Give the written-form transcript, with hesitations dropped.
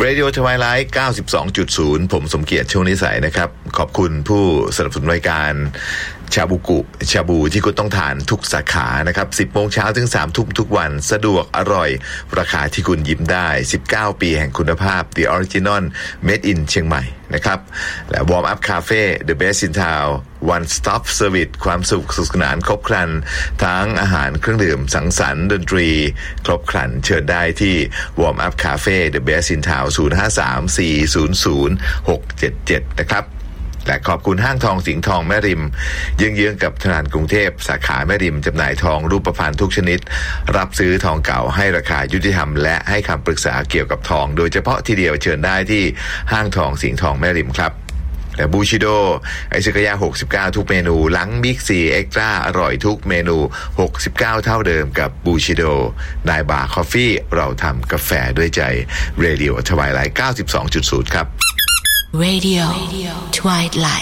Radio Twilight 92.0 ผมสมเกียรติช่วงนิสัยนะครับขอบคุณผู้สนับสนุนรายการชาบูที่คุณต้องทานทุกสาขานะครับ 10 โมงเช้าถึง 3 ทุ่มทุกวันสะดวกอร่อยราคาที่คุณยิ้มได้19 ปีแห่งคุณภาพ The Original Made in เชียงใหม่นะครับและ Warm Up Cafe The Best in Town One Stop Service ความสุขสนานครบครันทั้งอาหารเครื่องดื่มสังสรรค์ดนตรีครบครันเชิญได้ที่ Warm Up Cafe The Best in Town 053-400-677 นะครับและขอบคุณห้างทองสิงห์ทองแม่ริมเยื้องๆกับธนาคารกรุงเทพสาขาแม่ริมจำหน่ายทองรูปพรรณทุกชนิดรับซื้อทองเก่าให้ราคายุติธรรมและให้คำปรึกษาเกี่ยวกับทองโดยเฉพาะทีเดียวเชิญได้ที่ห้างทองสิงห์ทองแม่ริมครับและบูชิโดไอซิกายา69ทุกเมนูหลังบิ๊กซีเอ็กซ์ตร้าอร่อยทุกเมนู69เท่าเดิมกับบูชิโดนายบาร์คอฟฟี่เราทำกาแฟด้วยใจเรดิโอทวายไลท์ 92.0 ครับ Radio Twilight